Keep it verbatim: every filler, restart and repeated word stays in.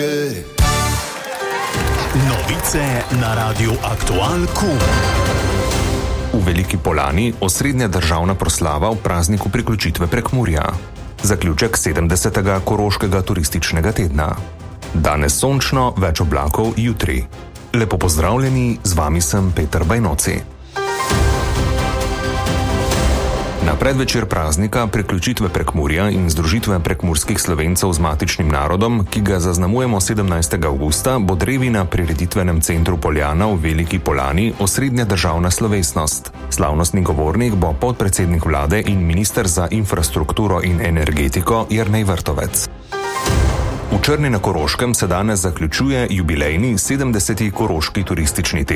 Novice na Radiu Aktual Kum. V Veliki Polani osrednja državna proslava v prazniku priključitve Prekmurja. Zaključek sedemdesetega Koroškega turističnega tedna. Danes sončno, več oblakov jutri. Lepo pozdravljeni, z vami sem Peter Bajnoci. Na predvečer praznika priključitve Prekmurja in združitve prekmurskih Slovencev z matičnim narodom, ki ga zaznamujemo sedemnajstega avgusta, bo drevi na prireditvenem centru Poljana v Veliki Polani osrednja državna slovesnost. Slavnostni govornik bo podpredsednik vlade in minister za infrastrukturo in energetiko Jernej Vrtovec. V Črni na Koroškem se danes zaključuje jubilejni sedemdeseti Koroški turistični teden.